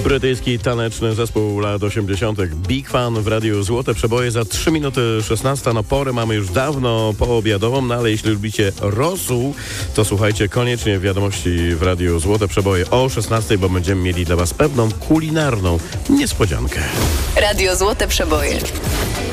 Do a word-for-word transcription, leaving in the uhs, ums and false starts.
Brytyjski taneczny zespół lat osiemdziesiątych Big Fan w radiu Złote Przeboje za trzy minuty szesnasta. No porę mamy już dawno poobiadową, no ale jeśli lubicie rosół, to słuchajcie koniecznie wiadomości w radiu Złote Przeboje o szesnastej, bo będziemy mieli dla Was pewną kulinarną niespodziankę. Radio Złote Przeboje.